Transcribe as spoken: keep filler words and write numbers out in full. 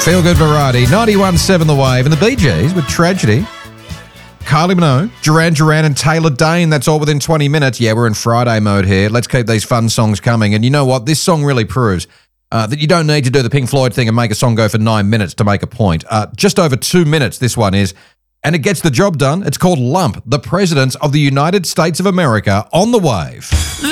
Feel good variety. ninety-one point seven The Wave. And the Bee Gees with Tragedy. Kylie Minogue, Duran Duran and Taylor Dane. That's all within twenty minutes. Yeah, we're in Friday mode here. Let's keep these fun songs coming. And you know what? This song really proves uh, that you don't need to do the Pink Floyd thing and make a song go for nine minutes to make a point. Uh, just over two minutes this one is. And it gets the job done. It's called Lump, the Presidents of the United States of America on The Wave.